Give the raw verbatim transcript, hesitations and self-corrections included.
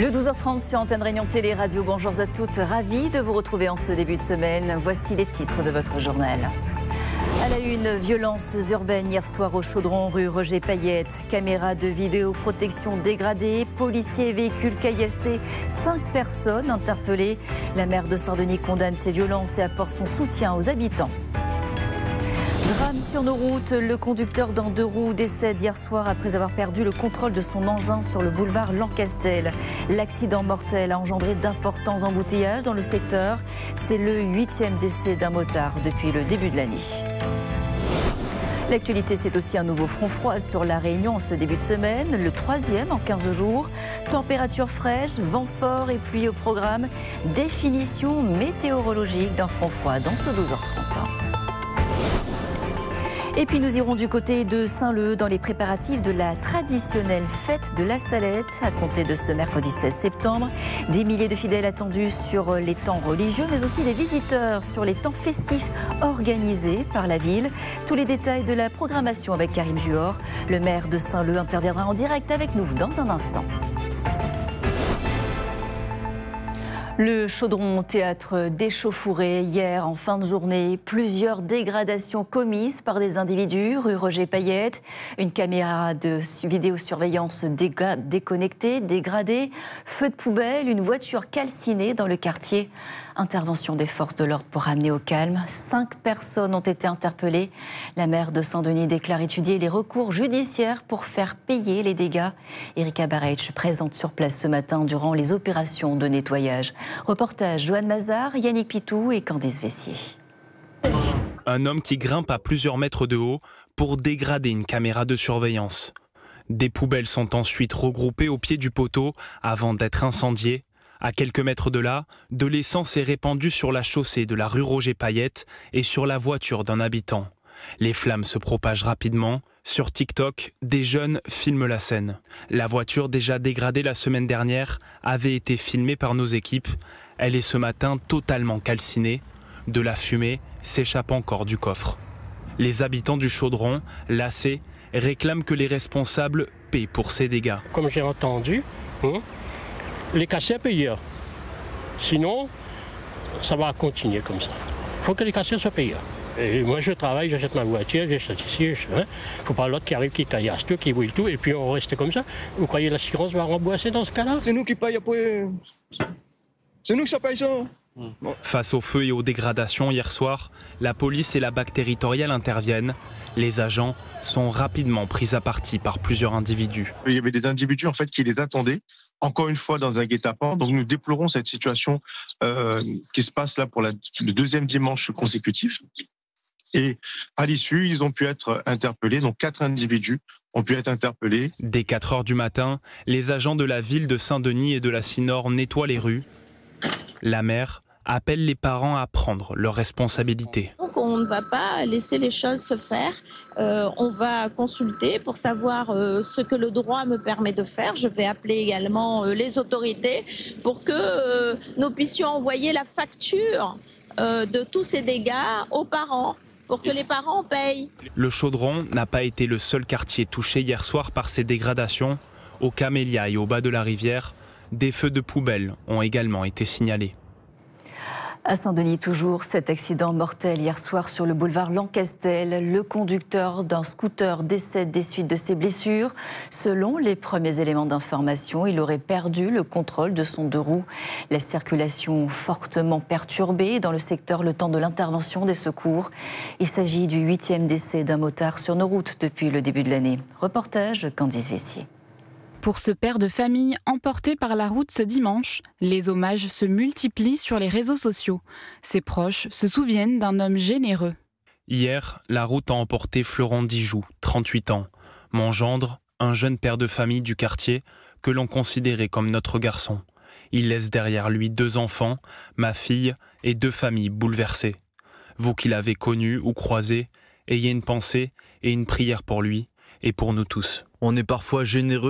Le douze heures trente sur Antenne Réunion Télé Radio. Bonjour à toutes, ravi de vous retrouver en ce début de semaine. Voici les titres de votre journal. À la une, violences urbaines hier soir au Chaudron, rue Roger Payette. Caméras de vidéoprotection dégradées, policiers et véhicules caillassés. Cinq personnes interpellées. La maire de Saint-Denis condamne ces violences et apporte son soutien aux habitants. Drame sur nos routes, le conducteur d'un deux roues décède hier soir après avoir perdu le contrôle de son engin sur le boulevard Lancastel. L'accident mortel a engendré d'importants embouteillages dans le secteur. C'est le huitième décès d'un motard depuis le début de l'année. L'actualité, c'est aussi un nouveau front froid sur la Réunion en ce début de semaine, le troisième en quinze jours. Température fraîche, vent fort et pluie au programme. Définition météorologique d'un front froid dans ce douze heures trente. Et puis nous irons du côté de Saint-Leu dans les préparatifs de la traditionnelle fête de la Salette à compter de ce mercredi seize septembre. Des milliers de fidèles attendus sur les temps religieux mais aussi des visiteurs sur les temps festifs organisés par la ville. Tous les détails de la programmation avec Karim Juor. Le maire de Saint-Leu interviendra en direct avec nous dans un instant. Le Chaudron, théâtre d'échauffourées hier en fin de journée. Plusieurs dégradations commises par des individus, rue Roger Payette. Une caméra de vidéosurveillance déconnectée, dégradée. Feu de poubelle, une voiture calcinée dans le quartier. Intervention des forces de l'ordre pour ramener au calme. Cinq personnes ont été interpellées. La maire de Saint-Denis déclare étudier les recours judiciaires pour faire payer les dégâts. Erika Barreich présente sur place ce matin durant les opérations de nettoyage. Reportage Joanne Mazard, Yannick Pitou et Candice Vessier. Un homme qui grimpe à plusieurs mètres de haut pour dégrader une caméra de surveillance. Des poubelles sont ensuite regroupées au pied du poteau avant d'être incendiées. À quelques mètres de là, de l'essence est répandue sur la chaussée de la rue Roger Payette et sur la voiture d'un habitant. Les flammes se propagent rapidement. Sur TikTok, des jeunes filment la scène. La voiture, déjà dégradée la semaine dernière, avait été filmée par nos équipes. Elle est ce matin totalement calcinée. De la fumée s'échappe encore du coffre. Les habitants du Chaudron, lassés, réclament que les responsables paient pour ces dégâts. Comme j'ai entendu, hein, les casseurs payent. Sinon, ça va continuer comme ça. Il faut que les casseurs soient payés. Et moi, je travaille, j'achète ma voiture, j'achète ici. Il ne hein. faut pas l'autre qui arrive, qui caillasse tout, qui brûle tout, et puis on reste comme ça. Vous croyez que l'assurance va rembourser dans ce cas-là? C'est nous qui payons après. C'est nous qui ça paye ça. Face au feu et aux dégradations hier soir, la police et la B A C territoriale interviennent. Les agents sont rapidement pris à partie par plusieurs individus. Il y avait des individus en fait qui les attendaient, encore une fois dans un guet-apens. Donc nous déplorons cette situation euh, qui se passe là pour la, le deuxième dimanche consécutif. Et à l'issue, ils ont pu être interpellés. Donc quatre individus ont pu être interpellés. Dès quatre heures du matin, les agents de la ville de Saint-Denis et de la Cinor nettoient les rues. La maire appelle les parents à prendre leurs responsabilités. Donc on ne va pas laisser les choses se faire. Euh, on va consulter pour savoir euh, ce que le droit me permet de faire. Je vais appeler également euh, les autorités pour que euh, nous puissions envoyer la facture euh, de tous ces dégâts aux parents, pour que les parents payent. Le Chaudron n'a pas été le seul quartier touché hier soir par ces dégradations. Au Camélia et au bas de la rivière, des feux de poubelle ont également été signalés. À Saint-Denis, toujours, cet accident mortel hier soir sur le boulevard Lancastel. Le conducteur d'un scooter décède des suites de ses blessures. Selon les premiers éléments d'information, il aurait perdu le contrôle de son deux roues. La circulation fortement perturbée dans le secteur le temps de l'intervention des secours. Il s'agit du huitième décès d'un motard sur nos routes depuis le début de l'année. Reportage Candice Vessier. Pour ce père de famille emporté par la route ce dimanche, les hommages se multiplient sur les réseaux sociaux. Ses proches se souviennent d'un homme généreux. Hier, la route a emporté Florent Dijoux, trente-huit ans. Mon gendre, un jeune père de famille du quartier que l'on considérait comme notre garçon. Il laisse derrière lui deux enfants, ma fille et deux familles bouleversées. Vous qui l'avez connu ou croisé, ayez une pensée et une prière pour lui et pour nous tous. On est parfois généreux